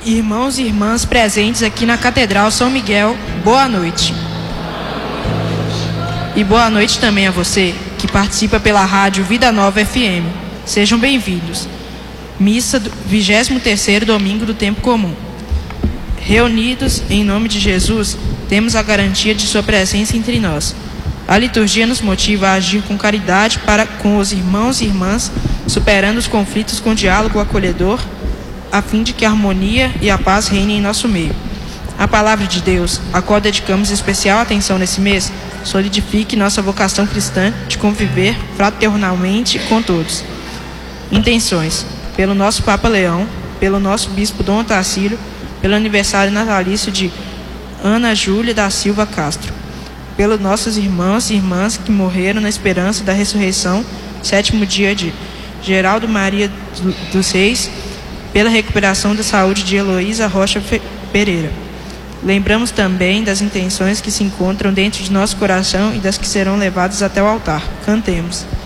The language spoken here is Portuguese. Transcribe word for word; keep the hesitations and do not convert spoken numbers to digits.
Irmãos e irmãs presentes aqui na Catedral São Miguel, boa noite. E boa noite também a você que participa pela rádio Vida Nova F M. Sejam bem-vindos. Missa do vigésimo terceiro domingo do tempo comum. Reunidos em nome de Jesus, temos a garantia de sua presença entre nós. A liturgia nos motiva a agir com caridade para com os irmãos e irmãs, superando os conflitos com diálogo acolhedor, a fim de que a harmonia e a paz reinem em nosso meio. A palavra de Deus, a qual dedicamos especial atenção nesse mês, solidifique nossa vocação cristã de conviver fraternalmente com todos. Intenções: pelo nosso Papa Leão, pelo nosso Bispo Dom Otacílio, pelo aniversário natalício de Ana Júlia da Silva Castro, pelos nossos irmãos e irmãs que morreram na esperança da ressurreição, sétimo dia de Geraldo Maria dos Reis, pela recuperação da saúde de Heloísa Rocha Pereira. Lembramos também das intenções que se encontram dentro de nosso coração e das que serão levadas até o altar. Cantemos.